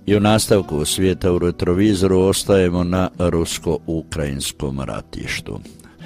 I u nastavku svijeta u retrovizoru ostajemo na rusko-ukrajinskom ratištu.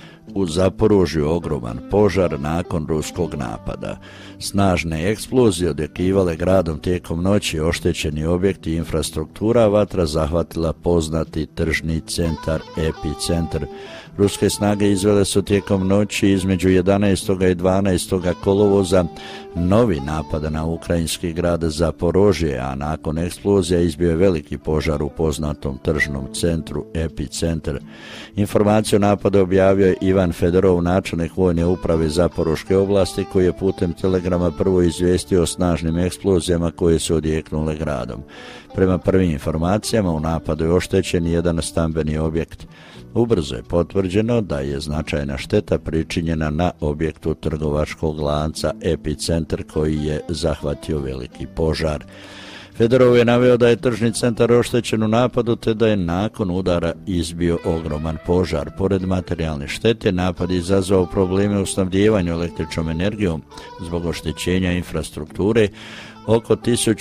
U Zaporožju ogroman požar nakon ruskog napada. Snažne eksplozije odjekivale gradom tijekom noći, oštećeni objekti i infrastruktura, vatra zahvatila poznati tržni centar, epicentar. Ruske snage izvele su tijekom noći između 11. i 12. kolovoza novi napad na ukrajinski grad Zaporožje, a nakon eksplozija izbio je veliki požar u poznatom tržnom centru Epicentar. Informaciju o napadu objavio je Ivan Fedorov, načelnik vojne uprave Zaporoške oblasti, koji je putem telegrama prvo izvijestio o snažnim eksplozijama koje su odjeknule gradom. Prema prvim informacijama u napadu je oštećen jedan stambeni objekt. Ubrzo je potvrđeno da je značajna šteta pričinjena na objektu trgovačkog lanca Epicentar koji je zahvatio veliki požar. Fedorov je naveo da je tržni centar oštećen u napadu te da je nakon udara izbio ogroman požar. Pored materijalne štete, napad je izazvao probleme u snabdijevanju električnom energijom zbog oštećenja infrastrukture. Oko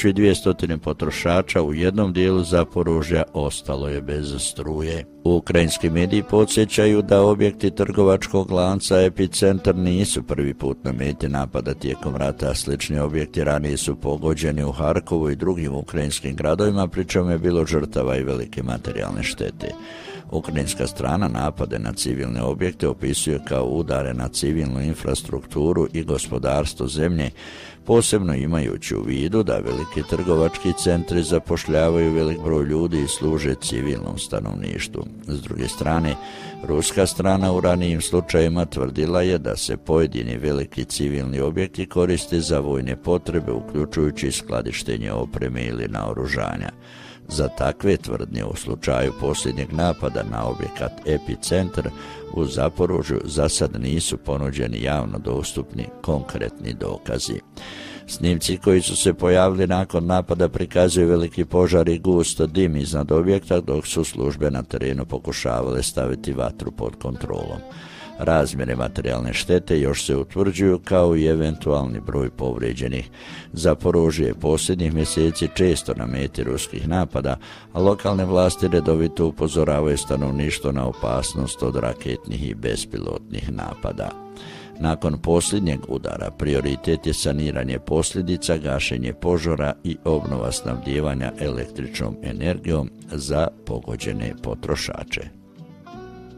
1200 potrošača u jednom dijelu Zaporožja ostalo je bez struje. Ukrajinski mediji podsjećaju da objekti trgovačkog lanca Epicentar nisu prvi put na meti napada tijekom rata, a slični objekti ranije su pogođeni u Harkovu i drugim ukrajinskim gradovima, pri čemu je bilo žrtava i velike materijalne štete. Ukrajinska strana napade na civilne objekte opisuje kao udare na civilnu infrastrukturu i gospodarstvo zemlje, posebno imajući u vidu da veliki trgovački centri zapošljavaju velik broj ljudi i služe civilnom stanovništvu. S druge strane, ruska strana u ranijim slučajima tvrdila je da se pojedini veliki civilni objekti koriste za vojne potrebe, uključujući skladištenje opreme ili naoružanja. Za takve tvrdnje u slučaju posljednjeg napada na objekat Epicentar u Zaporožju za sad nisu ponuđeni javno dostupni konkretni dokazi. Snimci koji su se pojavili nakon napada prikazuju veliki požar i gust dim iznad objekta, dok su službe na terenu pokušavale staviti vatru pod kontrolom. Razmjere materijalne štete još se utvrđuju kao i eventualni broj povrijeđenih. Zaporožje je posljednjih mjeseci često na meti ruskih napada, a lokalne vlasti redovito upozoravaju stanovništvo na opasnost od raketnih i bespilotnih napada. Nakon posljednjeg udara prioritet je saniranje posljedica, gašenje požara i obnova snabdijevanja električnom energijom za pogođene potrošače.